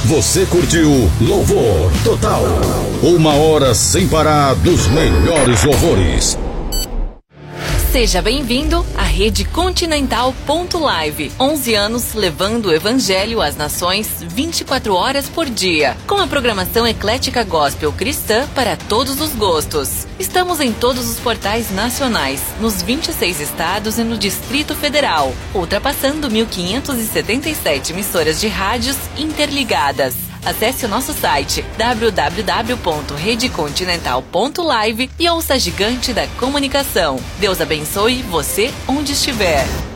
Você curtiu Louvor Total. 1 hora sem parar dos melhores louvores. Seja bem-vindo à Rede Continental Live. 11 anos levando o Evangelho às nações 24 horas por dia, com a programação eclética gospel cristã para todos os gostos. Estamos em todos os portais nacionais, nos 26 estados e no Distrito Federal, ultrapassando 1.577 emissoras de rádios interligadas. Acesse o nosso site www.redecontinental.live e ouça a gigante da comunicação. Deus abençoe você onde estiver.